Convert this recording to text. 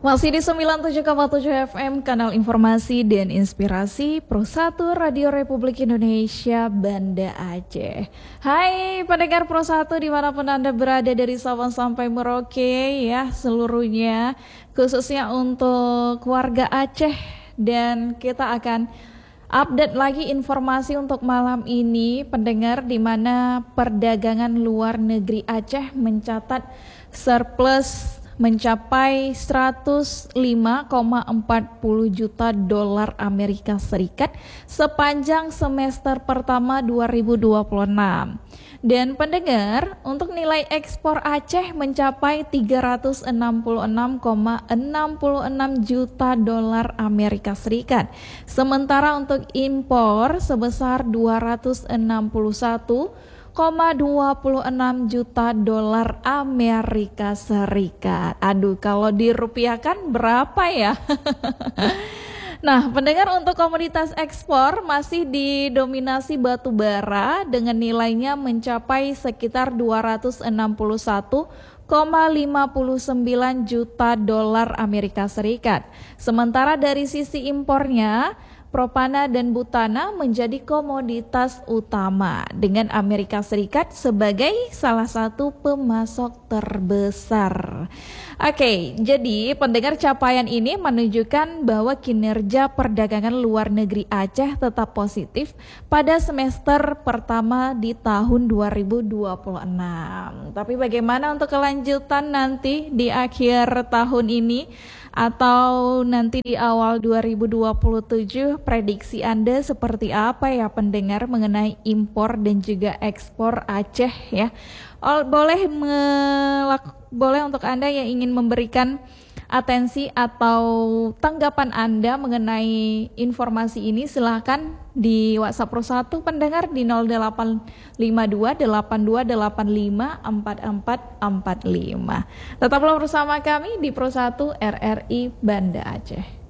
Masih di 97,7 FM, kanal informasi dan inspirasi Pro 1 Radio Republik Indonesia Banda Aceh. Hai pendengar Pro 1 dimanapun Anda berada dari Sabang sampai Merauke ya seluruhnya, khususnya untuk warga Aceh. Dan kita akan update lagi informasi untuk malam ini pendengar, di mana perdagangan luar negeri Aceh mencatat surplus mencapai 105,40 juta dolar Amerika Serikat sepanjang semester pertama 2026. Dan pendengar, untuk nilai ekspor Aceh mencapai 366,66 juta dolar Amerika Serikat. Sementara untuk impor sebesar 261,26 juta dolar Amerika Serikat. Aduh, kalau dirupiahkan berapa ya? Nah, pendengar, untuk komoditas ekspor masih didominasi batu bara dengan nilainya mencapai sekitar 261,59 juta dolar Amerika Serikat. Sementara dari sisi impornya, propana dan butana menjadi komoditas utama dengan Amerika Serikat sebagai salah satu pemasok terbesar. Oke, jadi pendengar, capaian ini menunjukkan bahwa kinerja perdagangan luar negeri Aceh tetap positif pada semester pertama di tahun 2026. Tapi bagaimana untuk kelanjutan nanti di akhir tahun ini atau nanti di awal 2027, prediksi Anda seperti apa ya pendengar mengenai impor dan juga ekspor Aceh ya? Boleh untuk Anda yang ingin memberikan atensi atau tanggapan Anda mengenai informasi ini, silahkan di WhatsApp Pro 1 pendengar di 085282854445. Tetaplah bersama kami di Pro 1 RRI Banda Aceh.